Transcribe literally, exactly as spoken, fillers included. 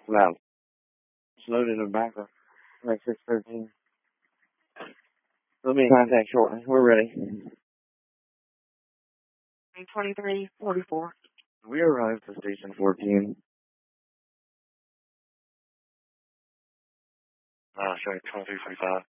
Well, it's loaded in background. Like six thirteen. We'll be in contact shortly. We're ready. twenty-three forty-four. We arrived to station fourteen. Uh, sorry, twenty-three forty-five.